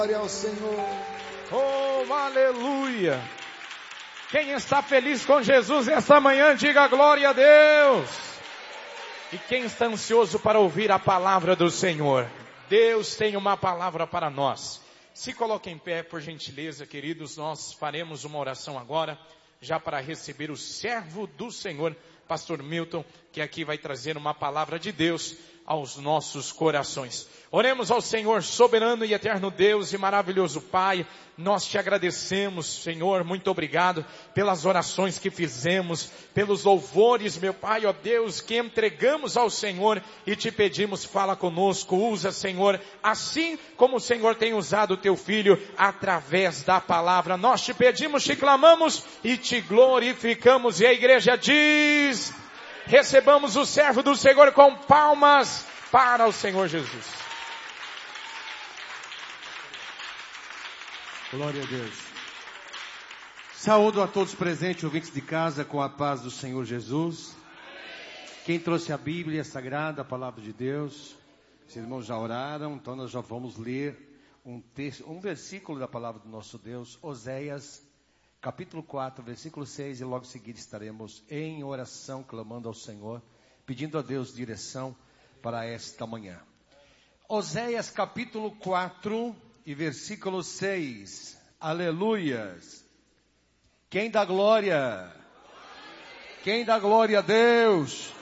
Glória ao Senhor. Oh, aleluia. Quem está feliz com Jesus esta manhã, diga glória a Deus. E quem está ansioso para ouvir a palavra do Senhor? Deus tem uma palavra para nós. Se coloque em pé, por gentileza, queridos. Nós faremos uma oração agora, já para receber o servo do Senhor, Pastor Milton, que aqui vai trazer uma palavra de Deus aos nossos corações. Oremos ao Senhor, soberano e eterno Deus e maravilhoso Pai. Nós te agradecemos, Senhor, muito obrigado pelas orações que fizemos, pelos louvores, meu Pai, ó Deus, que entregamos ao Senhor e te pedimos, fala conosco, usa, Senhor, assim como o Senhor tem usado o teu filho através da palavra. Nós te pedimos, te clamamos e te glorificamos. E a igreja diz: recebamos o servo do Senhor com palmas para o Senhor Jesus. Glória a Deus. Saúdo a todos presentes, ouvintes de casa, com a paz do Senhor Jesus. Quem trouxe a Bíblia Sagrada, a Palavra de Deus, os irmãos já oraram, então nós já vamos ler um versículo da Palavra do nosso Deus, Oséias, capítulo 4, versículo 6, e logo em seguida estaremos em oração, clamando ao Senhor, pedindo a Deus direção para esta manhã. Oséias, capítulo 4, e versículo 6, aleluias. Quem dá glória? Quem dá glória a Deus?